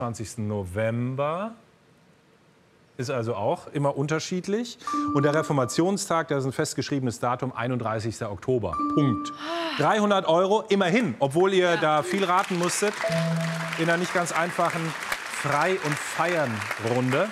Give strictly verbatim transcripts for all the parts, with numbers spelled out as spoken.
zwanzigsten November. Ist also auch immer unterschiedlich. Und der Reformationstag, das ist ein festgeschriebenes Datum, einunddreißigsten Oktober. Punkt. dreihundert Euro, immerhin, obwohl ihr ja. da viel raten musstet, in einer nicht ganz einfachen Frei- und Feiern-Runde.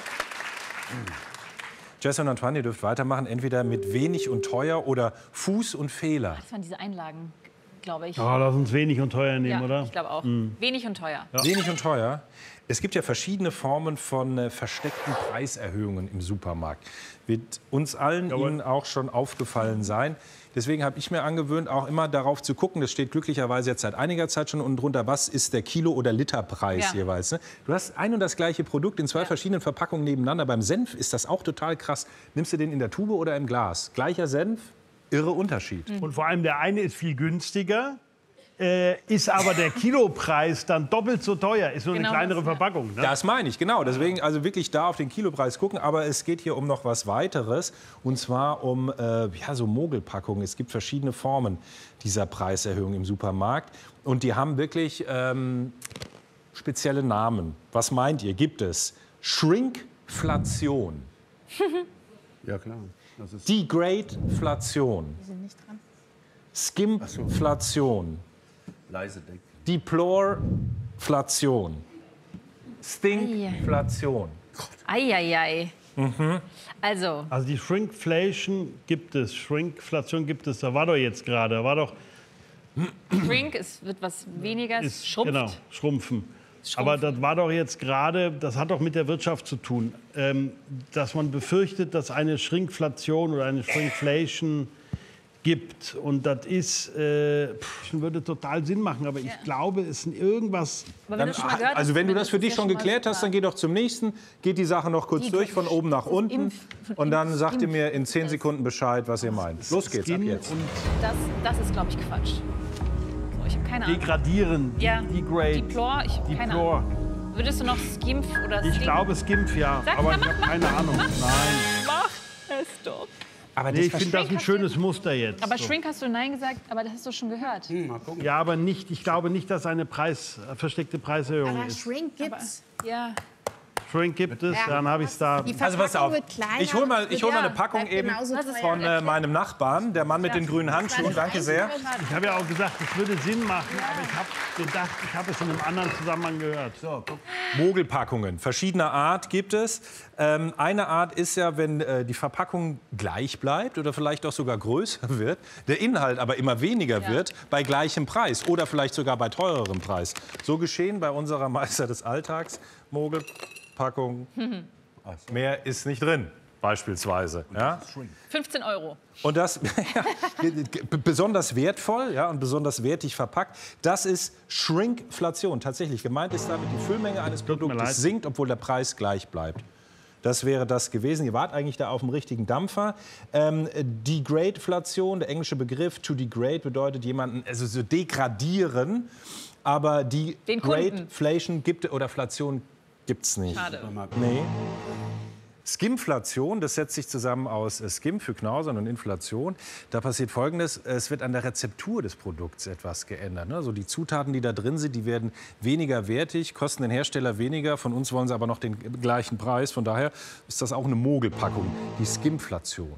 Jess und Antoine, ihr dürft weitermachen, entweder mit wenig und teuer oder Fuß und Fehler. Das waren diese Einlagen, glaube ich. Ja, lass uns wenig und teuer nehmen, ja, oder? Ich glaube auch. Mhm. Wenig und teuer. Ja. Wenig und teuer. Es gibt ja verschiedene Formen von äh, versteckten Preiserhöhungen im Supermarkt. Wird uns allen Jawohl. Ihnen auch schon aufgefallen sein. Deswegen habe ich mir angewöhnt, auch immer darauf zu gucken, das steht glücklicherweise jetzt seit einiger Zeit schon unten drunter, was ist der Kilo- oder Literpreis Ja. jeweils. Ne? Du hast ein und das gleiche Produkt in zwei Ja. verschiedenen Verpackungen nebeneinander. Beim Senf ist das auch total krass. Nimmst du den in der Tube oder im Glas? Gleicher Senf, irre Unterschied. Und vor allem der eine ist viel günstiger, äh, ist aber der Kilopreis dann doppelt so teuer. Ist nur Genau eine kleinere das, ja. Verpackung. Ne? Das meine ich, genau. Deswegen also wirklich da auf den Kilopreis gucken. Aber es geht hier um noch was weiteres. Und zwar um äh, ja, so Mogelpackungen. Es gibt verschiedene Formen dieser Preiserhöhung im Supermarkt. Und die haben wirklich ähm, spezielle Namen. Was meint ihr? Gibt es Shrinkflation? Ja, klar. Das ist Degradeflation. Wir sind nicht dran. Skimpflation. leise denken. Deplorflation. Stinkflation. Eieiei. Mhm. Also, Also die Shrinkflation gibt es, Shrinkflation gibt es. Da war doch jetzt gerade, da war doch Shrink, es wird was weniger, es ist, schrumpft. genau, schrumpfen. Schrumpfen. Aber das war doch jetzt gerade, das hat doch mit der Wirtschaft zu tun, ähm, dass man befürchtet, dass eine Shrinkflation oder eine Shrinkflation gibt. Und das ist, äh, pff, würde total Sinn machen, aber ich Ja. glaube, es ist irgendwas. Aber wenn Dann, du schon mal gehört also hast, wenn du dann das für ist dich ja schon mal geklärt hast, super. dann geh doch zum nächsten, geht die Sache noch kurz Die- durch, von oben nach unten. Impf- Und dann sagt ihr Impf- mir in zehn Sekunden Bescheid, was ihr meint. Los geht's, ab Skin jetzt. und Das, das ist, glaube ich, Quatsch. So, ich habe keine Ahnung. degradieren, Ja, degrade, Deplor, ich habe keine deplore. Ahnung. Würdest du noch Skimp oder Ich Stink- glaube, Skimpf, ja, Sag, aber na, ich mach, habe mach, keine mach, Ahnung. mach. Nein. Mach es doch. Aber Nee, ich das finde das ein hast schönes Muster jetzt. Aber so. Shrink hast du Nein gesagt, aber das hast du schon gehört. Hm, mal gucken. Ja, aber nicht, ich glaube nicht, dass eine Preis, äh, versteckte Preiserhöhung Aber ist. Shrink gibt's. Ja. Shrink gibt es, Ja. dann habe ich es da. Die Also pass auf, Verpackung wird kleiner. ich hole mal, ich hol mal Ja, eine Packung bleibt eben genauso Das ist teuer. von äh, meinem Nachbarn, der Mann mit den grünen Handschuhen. Danke sehr. Ich habe ja auch gesagt, es würde Sinn machen, aber ich habe gedacht, ich habe es in einem anderen Zusammenhang gehört. So, guck. Mogelpackungen verschiedener Art gibt es. Ähm, eine Art ist ja, wenn äh, die Verpackung gleich bleibt oder vielleicht auch sogar größer wird, der Inhalt aber immer weniger Ja. wird bei gleichem Preis oder vielleicht sogar bei teurerem Preis. So geschehen bei unserer Meister des Alltags. Mogelpackung, mehr ist nicht drin, beispielsweise. Ja? fünfzehn Euro. Und das ja, besonders wertvoll, ja, und besonders wertig verpackt, das ist Shrinkflation. Tatsächlich, gemeint ist damit, die Füllmenge eines Tut mir leid. Produktes sinkt, obwohl der Preis gleich bleibt. Das wäre das gewesen. Ihr wart eigentlich da auf dem richtigen Dampfer. Ähm, Degradeflation, der englische Begriff to degrade, bedeutet jemanden also so degradieren. Aber die Den Kunden. Gradeflation gibt oder Flation gibt es nicht. Schade. Nee. Skimflation, das setzt sich zusammen aus äh, Skim für Knausern und Inflation. Da passiert Folgendes, es wird an der Rezeptur des Produkts etwas geändert. Ne? Also die Zutaten, die da drin sind, die werden weniger wertig, kosten den Hersteller weniger. Von uns wollen sie aber noch den gleichen Preis. Von daher ist das auch eine Mogelpackung, die Skimflation.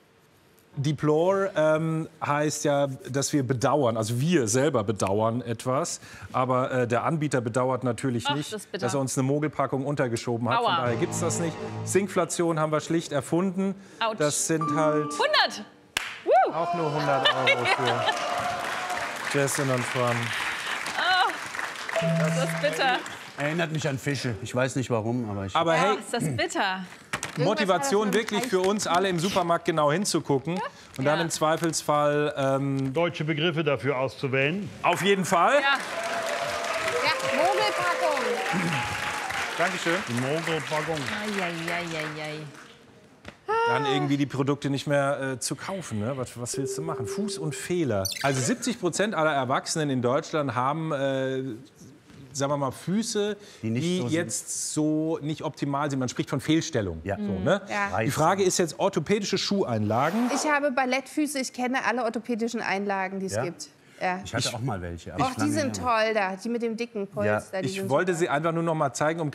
Deplore ähm, heißt ja, dass wir bedauern, also wir selber bedauern etwas, aber äh, der Anbieter bedauert natürlich Ach, nicht, das ist bitter. dass er uns eine Mogelpackung untergeschoben hat. Aua. Von daher gibt es das nicht. Sinkflation haben wir schlicht erfunden. Autsch. Das sind halt hundert! auch nur hundert Euro für Jess und Antoine. Das ist bitter. Erinnert mich an Fische. Ich weiß nicht warum, aber ich. Aber Ja, hey, ist das bitter. Motivation hat er wirklich für uns alle im Supermarkt genau hinzugucken und dann Ja. im Zweifelsfall ähm, Deutsche Begriffe dafür auszuwählen. auf jeden Fall. Ja. Ja, Mogelpackung. Dankeschön. Die Mogelpackung. Eieieiei. Dann irgendwie die Produkte nicht mehr äh, zu kaufen. Ne? Was, was willst du machen? Fuß und Fehler. Also siebzig Prozent aller Erwachsenen in Deutschland haben, äh, sagen wir mal, Füße, die, Die nicht so sind. jetzt so nicht optimal sind. Man spricht von Fehlstellung. Ja. So, ne? Ja. Die Frage ist jetzt orthopädische Schuheinlagen. Ich habe Ballettfüße. Ich kenne alle orthopädischen Einlagen, die es Ja? gibt. Ja. Ich hatte auch mal welche. aber Och, ich die lange sind her. toll da, die mit dem dicken Polster. Ja, die ich sind wollte super. sie einfach nur noch mal zeigen, um